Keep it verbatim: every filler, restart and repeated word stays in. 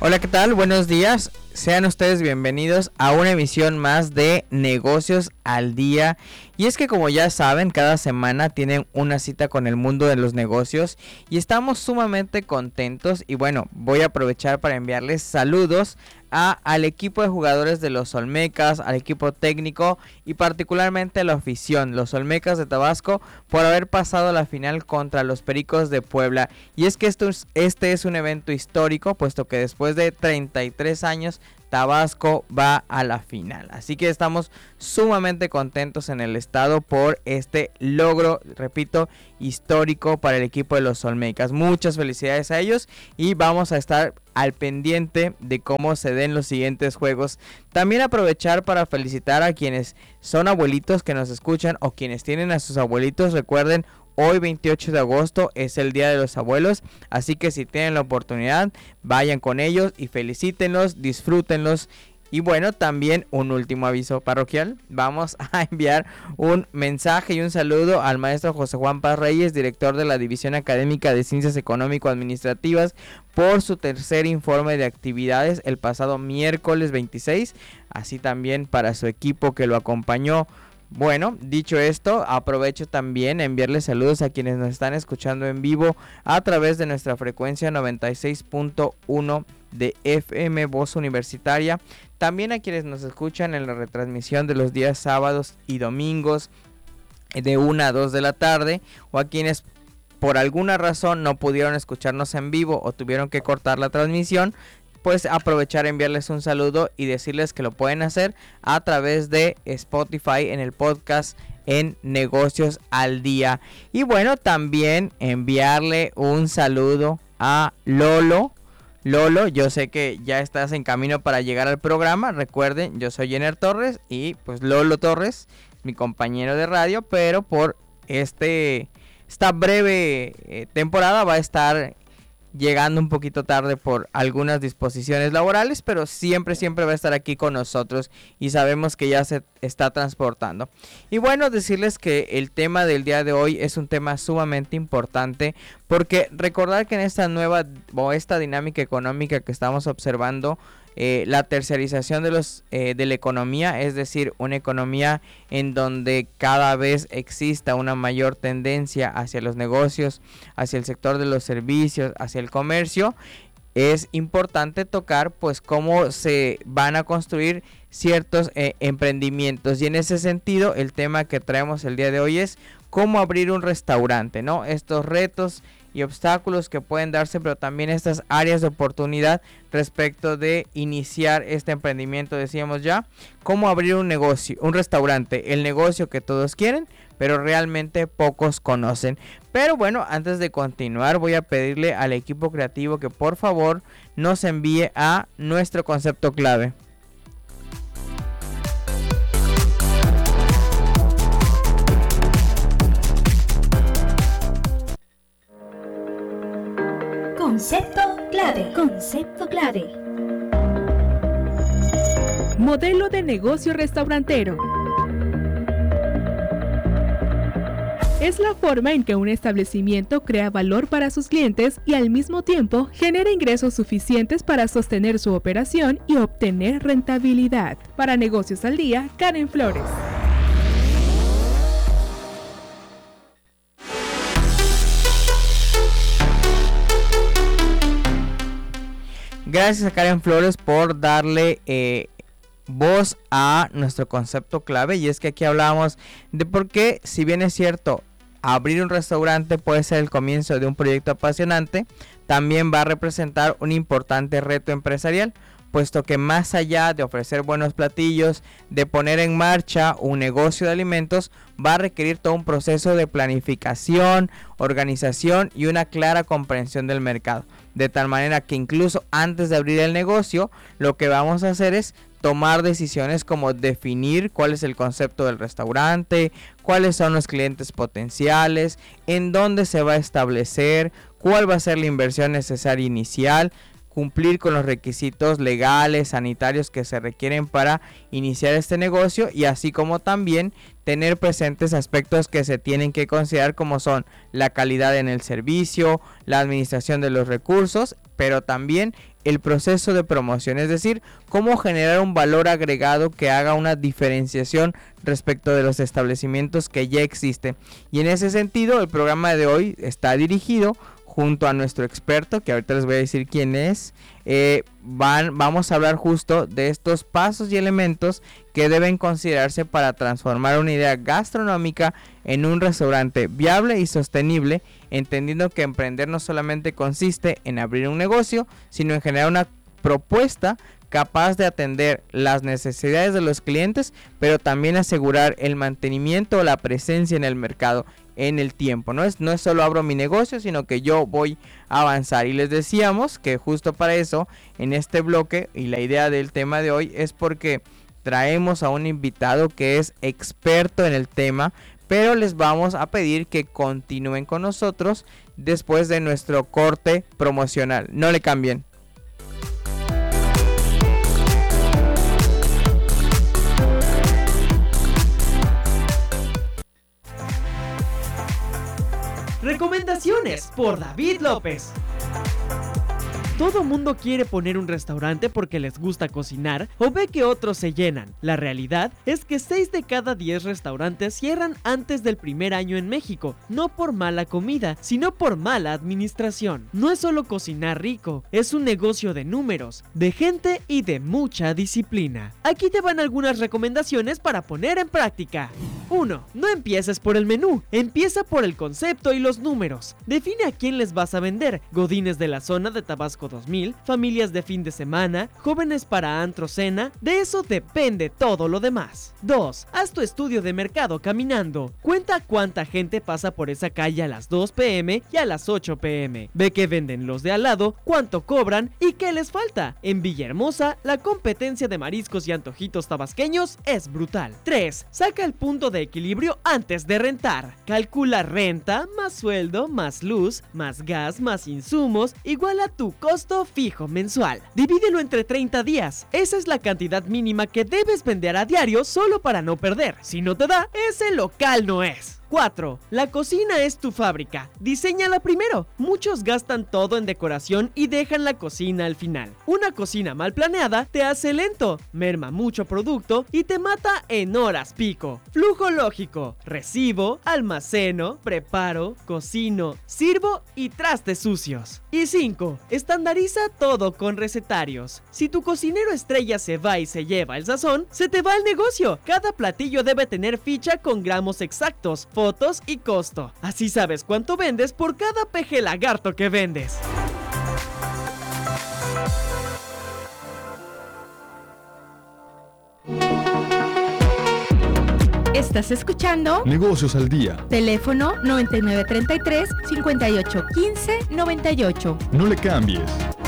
Hola, ¿qué tal? Buenos días. Sean ustedes bienvenidos a una emisión más de Negocios al Día. Y es que, como ya saben, cada semana tienen una cita con el mundo de los negocios y estamos sumamente contentos. Y bueno, voy a aprovechar para enviarles saludos a, al equipo de jugadores de los Olmecas, al equipo técnico y particularmente a la afición, los Olmecas de Tabasco, por haber pasado a la final contra los Pericos de Puebla. Y es que esto es, este es un evento histórico, puesto que después de treinta y tres años Tabasco va a la final. Así que estamos sumamente contentos en el estado por este logro, repito, histórico para el equipo de los Olmecas. Muchas felicidades a ellos y vamos a estar al pendiente de cómo se den los siguientes juegos. También aprovechar para felicitar a quienes son abuelitos que nos escuchan o quienes tienen a sus abuelitos. Recuerden, hoy veintiocho de agosto es el Día de los Abuelos, así que si tienen la oportunidad, vayan con ellos y felicítenlos, disfrútenlos. Y bueno, también un último aviso parroquial. Vamos a enviar un mensaje y un saludo al maestro José Juan Paz Reyes, director de la División Académica de Ciencias Económico-Administrativas, por su tercer informe de actividades el pasado miércoles veintiséis, así también para su equipo que lo acompañó. Bueno, dicho esto, aprovecho también a enviarles saludos a quienes nos están escuchando en vivo a través de nuestra frecuencia noventa y seis punto uno de F M Voz Universitaria. También a quienes nos escuchan en la retransmisión de los días sábados y domingos de una a dos de la tarde, o a quienes por alguna razón no pudieron escucharnos en vivo o tuvieron que cortar la transmisión. Pues aprovechar, enviarles un saludo y decirles que lo pueden hacer a través de Spotify en el podcast en Negocios al Día. Y bueno, también enviarle un saludo a Lolo. Lolo, yo sé que ya estás en camino para llegar al programa. Recuerden, yo soy Jenner Torres y pues Lolo Torres, mi compañero de radio, pero por este esta breve eh, temporada va a estar llegando un poquito tarde por algunas disposiciones laborales, pero siempre, siempre va a estar aquí con nosotros y sabemos que ya se está transportando. Y bueno, decirles que el tema del día de hoy es un tema sumamente importante, porque recordar que en esta nueva o esta dinámica económica que estamos observando, Eh, la tercerización de los eh, de la economía, es decir, una economía en donde cada vez exista una mayor tendencia hacia los negocios, hacia el sector de los servicios, hacia el comercio, es importante tocar pues cómo se van a construir ciertos eh, emprendimientos. Y en ese sentido, el tema que traemos el día de hoy es cómo abrir un restaurante, ¿no? Estos retos y obstáculos que pueden darse, pero también estas áreas de oportunidad respecto de iniciar este emprendimiento. Decíamos ya, cómo abrir un negocio, un restaurante, el negocio que todos quieren, pero realmente pocos conocen. Pero bueno, antes de continuar, voy a pedirle al equipo creativo que por favor nos envíe a nuestro concepto clave. Concepto clave. Concepto clave. Modelo de negocio restaurantero. Es la forma en que un establecimiento crea valor para sus clientes y al mismo tiempo genera ingresos suficientes para sostener su operación y obtener rentabilidad. Para Negocios al Día, Karen Flores. Gracias a Karen Flores por darle eh, voz a nuestro concepto clave. Y es que aquí hablamos de por qué, si bien es cierto, abrir un restaurante puede ser el comienzo de un proyecto apasionante, también va a representar un importante reto empresarial, puesto que más allá de ofrecer buenos platillos, de poner en marcha un negocio de alimentos, va a requerir todo un proceso de planificación, organización y una clara comprensión del mercado. De tal manera que incluso antes de abrir el negocio, lo que vamos a hacer es tomar decisiones como definir cuál es el concepto del restaurante, cuáles son los clientes potenciales, en dónde se va a establecer, cuál va a ser la inversión necesaria inicial, cumplir con los requisitos legales, sanitarios que se requieren para iniciar este negocio, y así como también tener presentes aspectos que se tienen que considerar, como son la calidad en el servicio, la administración de los recursos, pero también el proceso de promoción, es decir, cómo generar un valor agregado que haga una diferenciación respecto de los establecimientos que ya existen. Y en ese sentido, el programa de hoy está dirigido junto a nuestro experto, que ahorita les voy a decir quién es. Eh, van, vamos a hablar justo de estos pasos y elementos que deben considerarse para transformar una idea gastronómica en un restaurante viable y sostenible, entendiendo que emprender no solamente consiste en abrir un negocio, sino en generar una propuesta capaz de atender las necesidades de los clientes, pero también asegurar el mantenimiento o la presencia en el mercado en el tiempo. No es, no es solo abro mi negocio, sino que yo voy a avanzar. Y les decíamos que justo para eso, en este bloque, y la idea del tema de hoy es porque traemos a un invitado que es experto en el tema, pero les vamos a pedir que continúen con nosotros después de nuestro corte promocional. No le cambien. Recomendaciones por David López. Todo mundo quiere poner un restaurante porque les gusta cocinar o ve que otros se llenan. La realidad es que seis de cada diez restaurantes cierran antes del primer año en México, no por mala comida, sino por mala administración. No es solo cocinar rico, es un negocio de números, de gente y de mucha disciplina. Aquí te van algunas recomendaciones para poner en práctica. uno. No empieces por el menú, empieza por el concepto y los números. Define a quién les vas a vender: godines de la zona de Tabasco dos mil, familias de fin de semana, jóvenes para antro cena. De eso depende todo lo demás. dos. Haz tu estudio de mercado caminando. Cuenta cuánta gente pasa por esa calle a las dos pe eme y a las ocho pe eme. Ve qué venden los de al lado, cuánto cobran y qué les falta. En Villahermosa, la competencia de mariscos y antojitos tabasqueños es brutal. tres. Saca el punto de equilibrio antes de rentar. Calcula renta más sueldo más luz más gas más insumos igual a tu costo fijo mensual. Divídelo entre treinta días. Esa es la cantidad mínima que debes vender a diario solo para no perder. Si no te da, ese local no es. cuatro. La cocina es tu fábrica. Diséñala primero. Muchos gastan todo en decoración y dejan la cocina al final. Una cocina mal planeada te hace lento, merma mucho producto y te mata en horas pico. Flujo lógico. Recibo, almaceno, preparo, cocino, sirvo y trastes sucios. Y cinco. Estandariza todo con recetarios. Si tu cocinero estrella se va y se lleva el sazón, se te va el negocio. Cada platillo debe tener ficha con gramos exactos, fotos y costo. Así sabes cuánto vendes por cada peje lagarto que vendes. Estás escuchando Negocios al Día. Teléfono noventa y nueve treinta y tres, cincuenta y ocho quince, noventa y ocho. No le cambies.